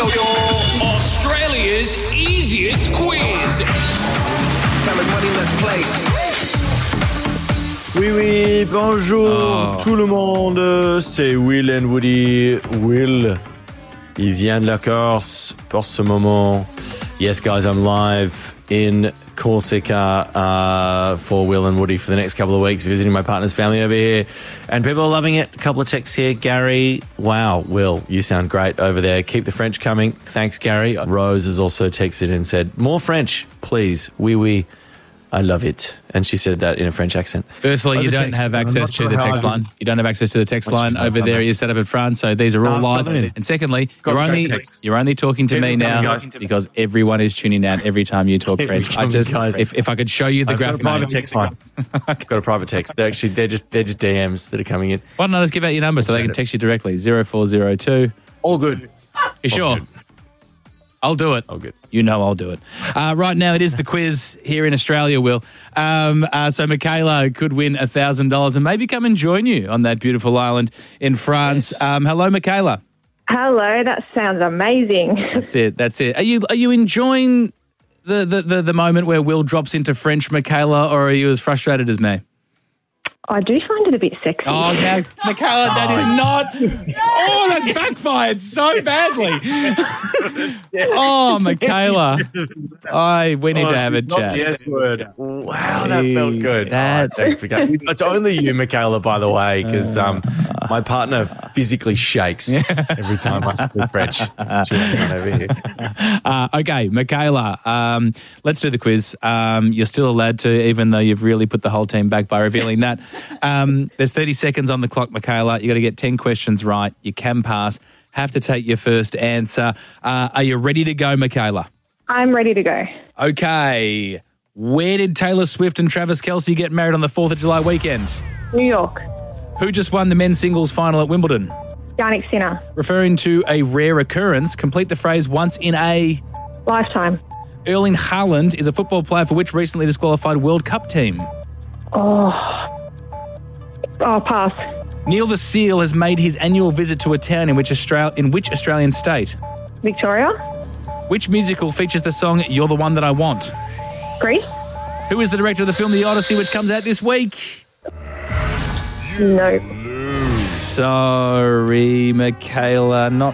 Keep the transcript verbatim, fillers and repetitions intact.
Your Australia's easiest quiz. Tell us money, let's play. Oui, oui, bonjour Oh. tout le monde, c'est Will and Woody. Will, il vient de la Corse pour ce moment. Yes, guys, I'm live in Corsica uh, for Will and Woody for the next couple of weeks, visiting my partner's family over here. And people are loving it. A couple of texts here. Gary, wow, Will, you sound great over there. Keep the French coming. Thanks, Gary. Rose has also texted and said, more French, please. Oui, oui. I love it. And she said that in a French accent. Firstly, Oh, you the don't text. have I'm access not to sure the how text I- line. You don't have access to the text What line you- over there. You're set up in France, so these are all No, lies. come in. And secondly, Got you're the only text. you're only talking to Keep me it coming, now guys. because everyone is tuning out every time you talk Keep it French. I coming, just guys. if, if I could show you the I've got a graphic. private text line. I've got a private text. They're actually they're just they're just D Ms that are coming in. Why don't I just give out your number so they can text you directly? zero four zero two All good. You sure? good. I'll do it. All good. You know I'll do it. Uh, right now, it is the quiz here in Australia, Will. Um, uh, so Michaela could win one thousand dollars and maybe come and join you on that beautiful island in France. Yes. Um, hello, Michaela. Hello, that sounds amazing. That's it. That's it. Are you are you enjoying the, the, the, the moment where Will drops into French, Michaela, or are you as frustrated as me? I do find it a bit sexy. Oh, no, Michaela, that is not. Oh, that's backfired so badly. Oh, Michaela. I we need Oh, to have a she's not chat. the S word. Wow, that felt good. That- Oh, thanks, Michaela. It's only you, Michaela, by the way, because um, my partner physically shakes every time I speak French to everyone over here. Uh, okay, Michaela, um, let's do the quiz. Um, you're still allowed to, even though you've really put the whole team back by revealing that. Um, there's thirty seconds on the clock, Michaela. You got to get ten questions right. You can pass. Have to take your first answer. Uh, are you ready to go, Michaela? I'm ready to go. Okay. Where did Taylor Swift and Travis Kelce get married on the fourth of July weekend? New York. Who just won the men's singles final at Wimbledon? Yannick Sinner. Referring to a rare occurrence, complete the phrase once in a... Lifetime. Erling Haaland is a football player for which recently disqualified World Cup team? Oh. Oh, pass. Neil the Seal has made his annual visit to a town in which, Austral- in which Australian state? Victoria. Which musical features the song You're the One That I Want? Greece. Who is the director of the film The Odyssey, which comes out this week? No. Sorry, Michaela, not